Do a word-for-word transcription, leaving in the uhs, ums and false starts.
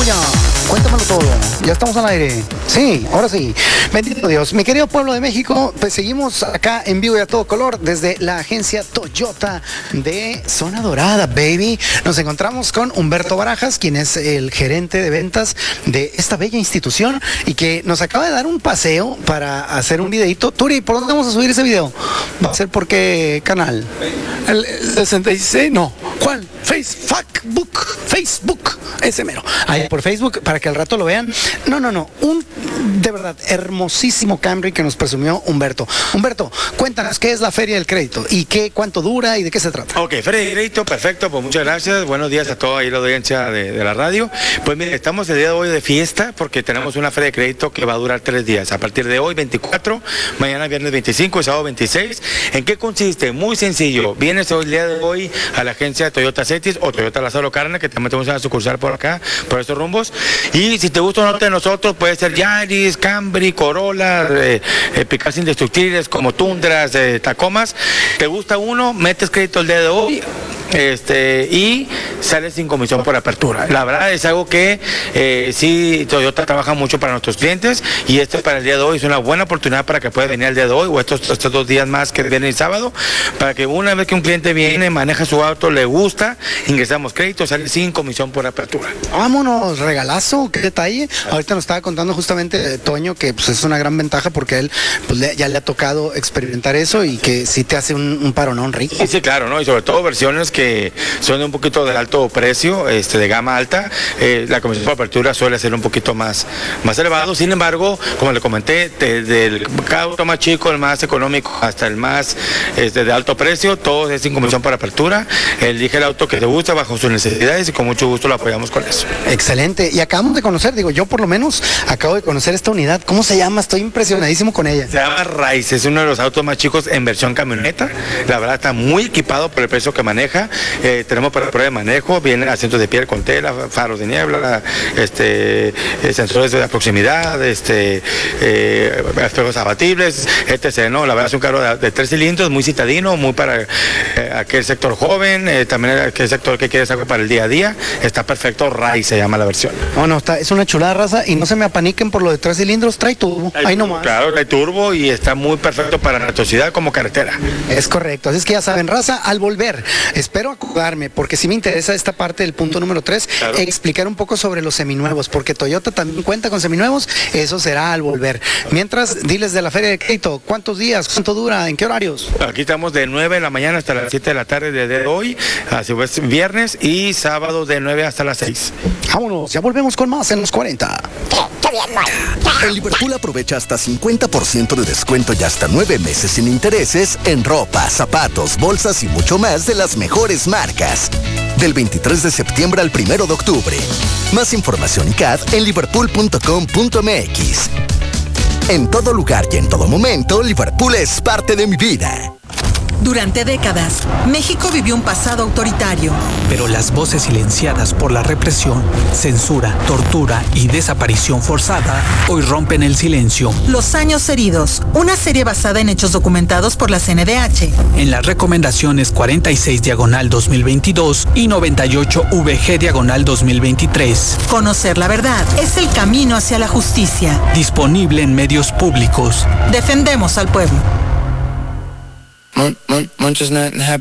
ya. Cuéntamelo todo. Ya estamos al aire. Sí, ahora sí. Bendito Dios. Mi querido pueblo de México, pues seguimos acá en vivo y a todo color desde la agencia Toyota de Zona Dorada, baby. Nos encontramos con Humberto Barajas, quien es el gerente de ventas de esta bella institución y que nos acaba de dar un paseo para hacer un videito. Turi, ¿por dónde vamos a subir ese video? ¿Va a ser por qué canal? ¿El, el sesenta y seis? No. ¿Cuál? Facebook. Facebook. Ese mero. Ahí por Facebook, para que al rato lo vean. No, no, no. Un, de verdad, hermosísimo Camry que nos presumió Humberto. Humberto, cuéntanos qué es la Feria del Crédito y qué, cuánto dura y de qué se trata. Ok, Feria del Crédito, perfecto, pues muchas gracias. Buenos días a toda ahí la audiencia de, de la radio. Pues mire, estamos el día de hoy de fiesta porque tenemos una Feria de Crédito que va a durar tres días. A partir de hoy, veinticuatro, mañana viernes veinticinco y sábado veintiséis. ¿En qué consiste? Muy sencillo. Vienes el día de hoy a la agencia Toyota Cetis o Toyota Lázaro Cárdenas, que también tenemos una sucursal por acá, por estos rumbos. Y si te gusta un auto de nosotros, puede ser Yaris, Camry, Corolla, eh, eh, pickups indestructibles como Tundras, eh, Tacomas. ¿Te gusta uno? Metes crédito el día de hoy. Este, y sale sin comisión por apertura. La verdad es algo que eh, sí, Toyota trabaja mucho para nuestros clientes y este para el día de hoy es una buena oportunidad para que pueda venir el día de hoy o estos, estos dos días más que viene el sábado, para que una vez que un cliente viene, maneja su auto, le gusta, ingresamos crédito, sale sin comisión por apertura. Vámonos, regalazo, qué detalle. Ahorita nos estaba contando justamente eh, Toño que pues, es una gran ventaja porque él pues, le, ya le ha tocado experimentar eso y que sí te hace un, un paronón rico. Sí, sí, claro, ¿no? Y sobre todo versiones que son de un poquito de alto precio, este, de gama alta, eh, la comisión por apertura suele ser un poquito más, más elevado. Sin embargo, como le comenté, desde el cada auto más chico, el más económico, hasta el más este, de alto precio, todo es sin comisión por apertura. Elige el auto que te gusta bajo sus necesidades y con mucho gusto lo apoyamos con eso. Excelente. Y acabamos de conocer, digo, yo por lo menos acabo de conocer esta unidad. ¿Cómo se llama? Estoy impresionadísimo con ella. Se llama Rise, es uno de los autos más chicos en versión camioneta. La verdad está muy equipado por el precio que maneja. Eh, tenemos para prueba de manejo, vienen asientos de piel con tela, faros de niebla, este, eh, sensores de proximidad, este, eh, espejos abatibles, etcétera. ¿No? La verdad es un carro de, de tres cilindros, muy citadino, muy para eh, aquel sector joven, eh, también aquel sector que quieres algo para el día a día. Está perfecto, Rise se llama la versión. No, no, está, es una chulada raza y no se me apaniquen por lo de tres cilindros, trae turbo, Hay ahí turbo, nomás. Claro, trae turbo y está muy perfecto para nuestra ciudad como carretera. Es correcto, así es que ya saben, raza, al volver, espero acordarme, porque sí me interesa esta parte del punto número tres, claro. Explicar un poco sobre los seminuevos, porque Toyota también cuenta con seminuevos, eso será al volver. Mientras, diles de la Feria de Crédito, ¿cuántos días? ¿Cuánto dura? ¿En qué horarios? Aquí estamos de nueve de la mañana hasta las siete de la tarde de hoy, así es viernes y sábado de nueve hasta las seis. Vámonos, ya volvemos con más en los cuarenta. En Liverpool aprovecha hasta cincuenta por ciento de descuento y hasta nueve meses sin intereses en ropa, zapatos, bolsas y mucho más de las mejores marcas. Del veintitrés de septiembre al primero de octubre. Más información y C A D en liverpool punto com punto m x. En todo lugar y en todo momento, Liverpool es parte de mi vida. Durante décadas, México vivió un pasado autoritario. Pero las voces silenciadas por la represión, censura, tortura y desaparición forzada hoy rompen el silencio. Los años heridos, una serie basada en hechos documentados por la C N D H. En las recomendaciones cuarenta y seis diagonal dos mil veintidós y noventa y ocho V G diagonal dos mil veintitrés. Conocer la verdad es el camino hacia la justicia. Disponible en medios públicos. Defendemos al pueblo. Manchester United